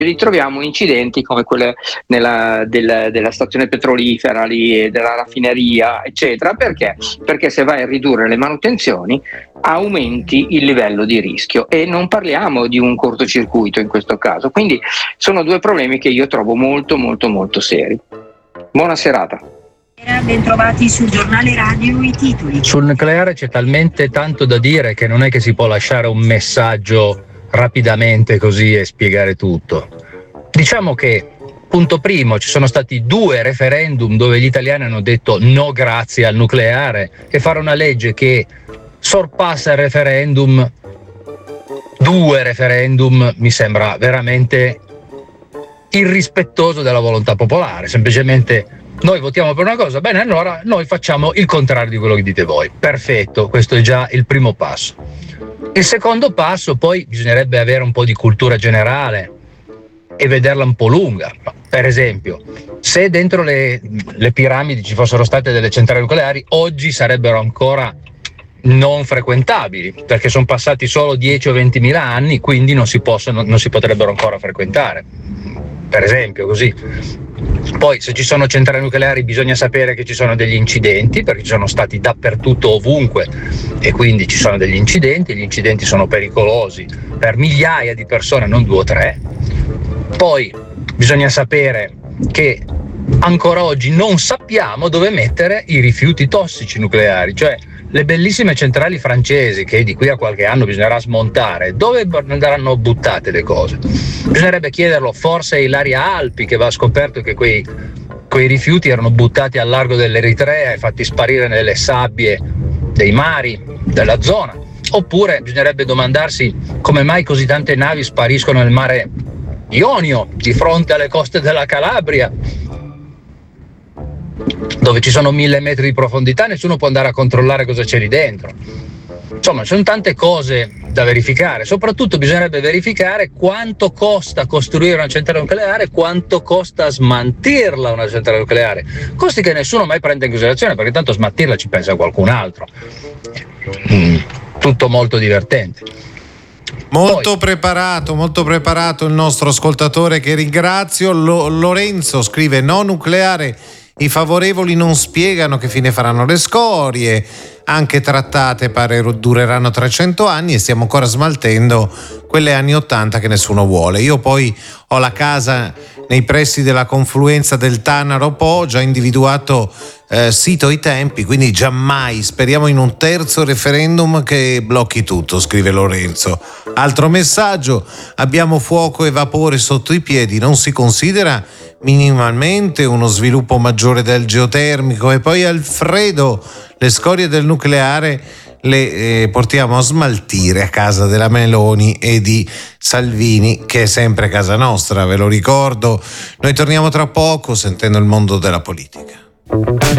ritroviamo incidenti come quelle della stazione petrolifera lì, della raffineria, eccetera. Perché se vai a ridurre le manutenzioni aumenti il livello di rischio, e non parliamo di un cortocircuito in questo caso. Quindi sono due problemi che io trovo molto molto molto seri. Buona serata. Bentrovati sul giornale radio i titoli. Sul nucleare c'è talmente tanto da dire che non è che si può lasciare un messaggio rapidamente così e spiegare tutto. Diciamo che, punto primo, ci sono stati 2 referendum dove gli italiani hanno detto no grazie al nucleare, e fare una legge che sorpassa il referendum, 2 referendum, mi sembra veramente irrispettoso della volontà popolare. Semplicemente noi votiamo per una cosa, bene, allora noi facciamo il contrario di quello che dite voi. Perfetto, questo è già il primo passo. Il secondo passo, poi, bisognerebbe avere un po' di cultura generale e vederla un po' lunga. Per esempio, se dentro le piramidi ci fossero state delle centrali nucleari, oggi sarebbero ancora non frequentabili, perché sono passati solo 10 o 20 mila anni, quindi non si potrebbero ancora frequentare, per esempio, così. Poi, se ci sono centrali nucleari, bisogna sapere che ci sono degli incidenti, perché ci sono stati dappertutto, ovunque, e quindi ci sono degli incidenti. Gli incidenti sono pericolosi per migliaia di persone, non 2 o 3. Poi bisogna sapere che ancora oggi non sappiamo dove mettere i rifiuti tossici nucleari, cioè le bellissime centrali francesi che di qui a qualche anno bisognerà smontare, dove andranno buttate le cose? Bisognerebbe chiederlo forse a Ilaria Alpi, che va scoperto che quei rifiuti erano buttati al largo dell'Eritrea e fatti sparire nelle sabbie dei mari della zona. Oppure bisognerebbe domandarsi come mai così tante navi spariscono nel mare Ionio, di fronte alle coste della Calabria, dove ci sono 1000 metri di profondità, nessuno può andare a controllare cosa c'è lì dentro. Insomma, ci sono tante cose da verificare. Soprattutto bisognerebbe verificare quanto costa costruire una centrale nucleare, quanto costa smantirla una centrale nucleare. Costi che nessuno mai prende in considerazione, perché tanto smantirla ci pensa qualcun altro. Tutto molto divertente. Molto preparato il nostro ascoltatore, che ringrazio. Lorenzo scrive: no nucleare, i favorevoli non spiegano che fine faranno le scorie, anche trattate pare dureranno 300 anni e stiamo ancora smaltendo quelle anni 80 che nessuno vuole. Io poi ho la casa nei pressi della confluenza del Tanaro Po, ho già individuato sito i tempi, quindi giammai, speriamo in un terzo referendum che blocchi tutto, scrive Lorenzo. Altro messaggio: abbiamo fuoco e vapore sotto i piedi, non si considera minimalmente uno sviluppo maggiore del geotermico? E poi Alfredo: le scorie del nucleare le portiamo a smaltire a casa della Meloni e di Salvini, che è sempre casa nostra, ve lo ricordo. Noi torniamo tra poco sentendo il mondo della politica.